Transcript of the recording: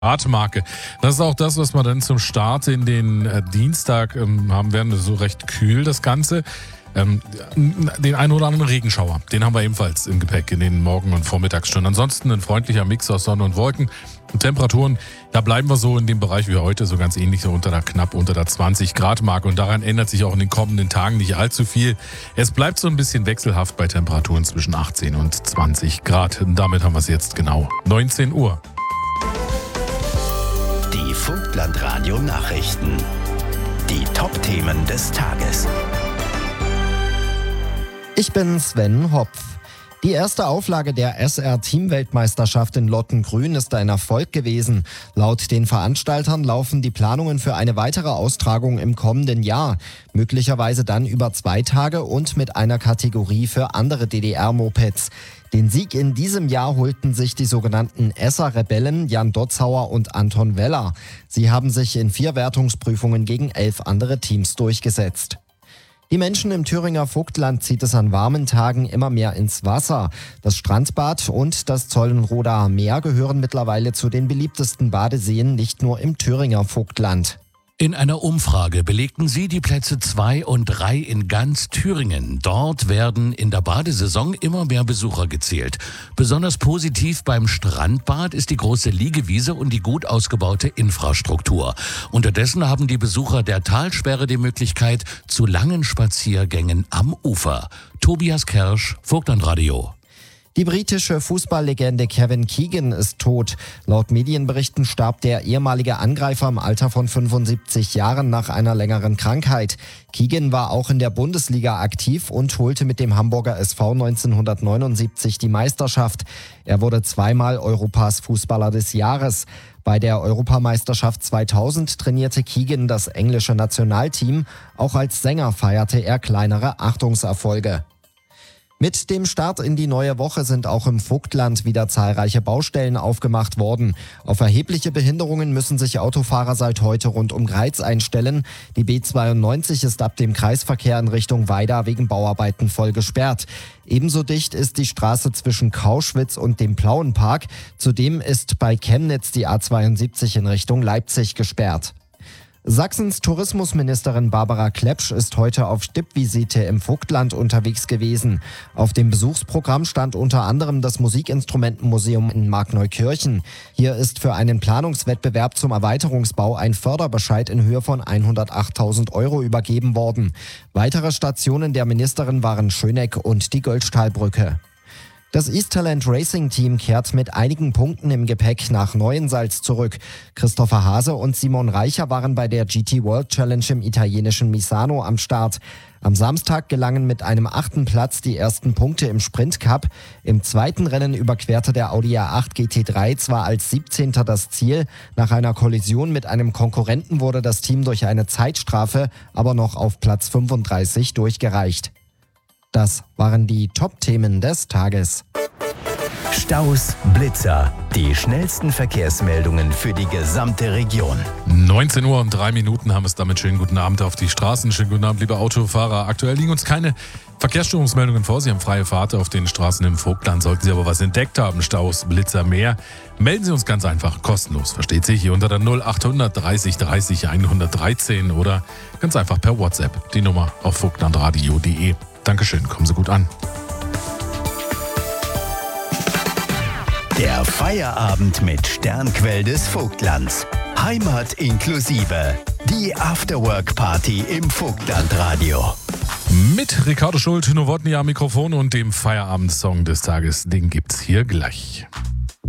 Grad-Marke. Das ist auch das, was wir dann zum Start in den Dienstag haben werden. So recht kühl das Ganze. Den einen oder anderen Regenschauer, den haben wir ebenfalls im Gepäck in den Morgen- und Vormittagsstunden. Ansonsten ein freundlicher Mix aus Sonne und Wolken. Und Temperaturen, da bleiben wir so in dem Bereich wie heute, so ganz ähnlich, so knapp unter der 20-Grad-Marke. Und daran ändert sich auch in den kommenden Tagen nicht allzu viel. Es bleibt so ein bisschen wechselhaft bei Temperaturen zwischen 18 und 20 Grad. Und damit haben wir es jetzt genau 19 Uhr. Die Vogtland-Radio-Nachrichten. Die Top-Themen des Tages. Ich bin Sven Hopf. Die erste Auflage der SR-Teamweltmeisterschaft in Lottengrün ist ein Erfolg gewesen. Laut den Veranstaltern laufen die Planungen für eine weitere Austragung im kommenden Jahr. Möglicherweise dann über 2 Tage und mit einer Kategorie für andere DDR-Mopeds. Den Sieg in diesem Jahr holten sich die sogenannten Esser-Rebellen Jan Dotzauer und Anton Weller. Sie haben sich in 4 Wertungsprüfungen gegen 11 andere Teams durchgesetzt. Die Menschen im Thüringer Vogtland zieht es an warmen Tagen immer mehr ins Wasser. Das Strandbad und das Zollenrodaer Meer gehören mittlerweile zu den beliebtesten Badeseen, nicht nur im Thüringer Vogtland. In einer Umfrage belegten sie die Plätze 2 und 3 in ganz Thüringen. Dort werden in der Badesaison immer mehr Besucher gezählt. Besonders positiv beim Strandbad ist die große Liegewiese und die gut ausgebaute Infrastruktur. Unterdessen haben die Besucher der Talsperre die Möglichkeit zu langen Spaziergängen am Ufer. Tobias Kersch, Vogtlandradio. Die britische Fußballlegende Kevin Keegan ist tot. Laut Medienberichten starb der ehemalige Angreifer im Alter von 75 Jahren nach einer längeren Krankheit. Keegan war auch in der Bundesliga aktiv und holte mit dem Hamburger SV 1979 die Meisterschaft. Er wurde 2-mal Europas Fußballer des Jahres. Bei der Europameisterschaft 2000 trainierte Keegan das englische Nationalteam. Auch als Sänger feierte er kleinere Achtungserfolge. Mit dem Start in die neue Woche sind auch im Vogtland wieder zahlreiche Baustellen aufgemacht worden. Auf erhebliche Behinderungen müssen sich Autofahrer seit heute rund um Greiz einstellen. Die B92 ist ab dem Kreisverkehr in Richtung Weida wegen Bauarbeiten voll gesperrt. Ebenso dicht ist die Straße zwischen Kauschwitz und dem Plauenpark. Zudem ist bei Chemnitz die A72 in Richtung Leipzig gesperrt. Sachsens Tourismusministerin Barbara Klepsch ist heute auf Stippvisite im Vogtland unterwegs gewesen. Auf dem Besuchsprogramm stand unter anderem das Musikinstrumentenmuseum in Markneukirchen. Hier ist für einen Planungswettbewerb zum Erweiterungsbau ein Förderbescheid in Höhe von 108.000 € übergeben worden. Weitere Stationen der Ministerin waren Schöneck und die Göllstahlbrücke. Das Easterland Racing Team kehrt mit einigen Punkten im Gepäck nach Neuensalz zurück. Christopher Hase und Simon Reicher waren bei der GT World Challenge im italienischen Misano am Start. Am Samstag gelangen mit einem 8. Platz die ersten Punkte im Sprint Cup. Im zweiten Rennen überquerte der Audi A8 GT3 zwar als 17. das Ziel. Nach einer Kollision mit einem Konkurrenten wurde das Team durch eine Zeitstrafe aber noch auf Platz 35 durchgereicht. Das waren die Top-Themen des Tages. Staus, Blitzer, die schnellsten Verkehrsmeldungen für die gesamte Region. 19 Uhr und 3 Minuten haben es damit. Schönen guten Abend auf die Straßen. Schönen guten Abend, liebe Autofahrer. Aktuell liegen uns keine Verkehrsstörungsmeldungen vor. Sie haben freie Fahrt auf den Straßen im Vogtland. Sollten Sie aber was entdeckt haben, Staus, Blitzer, mehr, melden Sie uns ganz einfach kostenlos. Versteht sich hier unter der 0800 30 30 113 oder ganz einfach per WhatsApp. Die Nummer auf vogtlandradio.de. Dankeschön, kommen Sie gut an. Der Feierabend mit Sternquell des Vogtlands. Heimat inklusive. Die Afterwork-Party im Vogtlandradio. Mit Ricardo Schult, Nowotny am Mikrofon und dem Feierabendsong des Tages, den gibt's hier gleich.